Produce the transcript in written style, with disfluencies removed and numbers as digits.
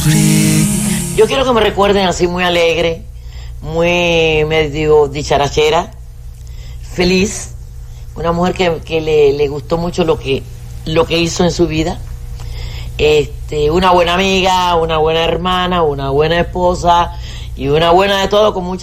Yo quiero que me recuerden así muy alegre, muy medio dicharachera, feliz, una mujer que le gustó mucho lo que hizo en su vida, una buena amiga, una buena hermana, una buena esposa y una buena de todo, con mucha